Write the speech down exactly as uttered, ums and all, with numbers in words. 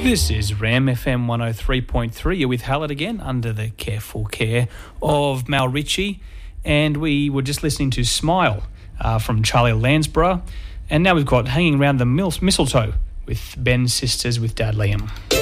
This is Ram F M one oh three point three. You're with Hallett again under the careful care of Mal Ritchie. And we were just listening to Smile uh, from Charlie Lansborough. And now we've got Hanging Around the Mistletoe with Ben's Sisters with Dad Liam.